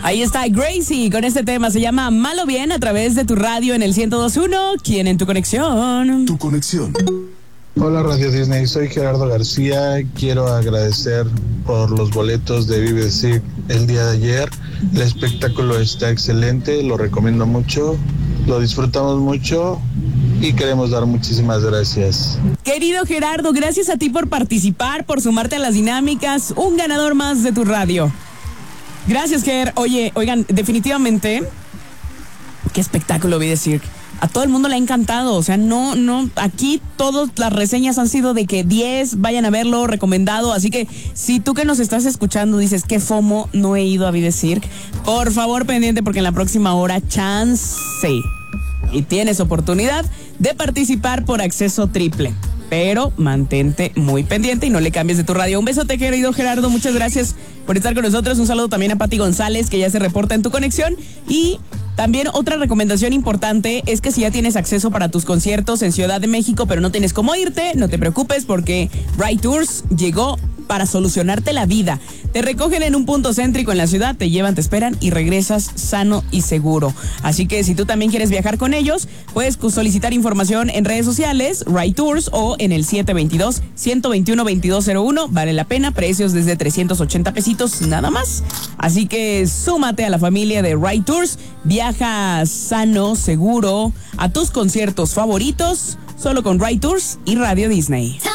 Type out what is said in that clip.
Ahí está Gracie con este tema, se llama Mal o Bien, a través de tu radio en el 102.1. ¿Quién en tu conexión? Tu conexión. Hola Radio Disney, soy Gerardo García. Quiero agradecer por los boletos de Vive the Cirque el día de ayer. El espectáculo está excelente, lo recomiendo mucho, lo disfrutamos mucho y queremos dar muchísimas gracias. Querido Gerardo, gracias a ti por participar, por sumarte a las dinámicas. Un ganador más de tu radio. Gracias, Ger. Oigan, definitivamente, qué espectáculo Vive the Cirque. A todo el mundo le ha encantado, o sea, no, aquí todas las reseñas han sido de que 10, vayan a verlo, recomendado, así que si tú que nos estás escuchando dices que FOMO, no he ido a Vive Cirque, por favor pendiente porque en la próxima hora chance y tienes oportunidad de participar por acceso triple. Pero mantente muy pendiente y no le cambies de tu radio. Un besote, querido Gerardo, muchas gracias por estar con nosotros. Un saludo también a Pati González, que ya se reporta en tu conexión. Y también otra recomendación importante es que si ya tienes acceso para tus conciertos en Ciudad de México, pero no tienes cómo irte, no te preocupes porque Ride Tours llegó para solucionarte la vida. Te recogen en un punto céntrico en la ciudad, te llevan, te esperan y regresas sano y seguro. Así que si tú también quieres viajar con ellos, puedes solicitar información en redes sociales, Ride Tours, o en el 722-121-2201. Vale la pena, precios desde 380 pesitos nada más. Así que súmate a la familia de Ride Tours, viaja sano, seguro, a tus conciertos favoritos, solo con Ride Tours y Radio Disney.